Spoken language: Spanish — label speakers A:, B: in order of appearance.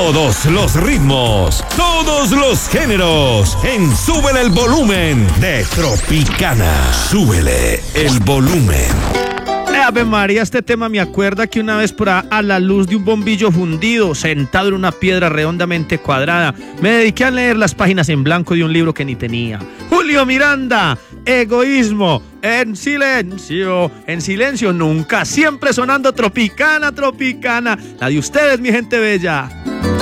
A: Todos los ritmos, todos los géneros, en Súbele el Volumen de Tropicana. Súbele el volumen.
B: Ave María, este tema me acuerda que una vez a la luz de un bombillo fundido, sentado en una piedra redondamente cuadrada, me dediqué a leer las páginas en blanco de un libro que ni tenía. Julio Miranda, Egoísmo, en silencio nunca, siempre sonando Tropicana, Tropicana, la de ustedes, mi gente bella.